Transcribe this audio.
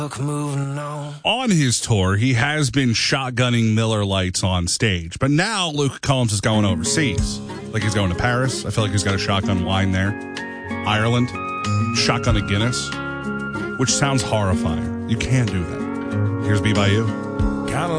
On his tour, he has been shotgunning Miller Lights on stage. But now Luke Combs is going overseas. Like he's going to Paris. I feel like he's got a shotgun wine there. Ireland. Shotgun a Guinness. Which sounds horrifying. You can't do that. Here's Be By You.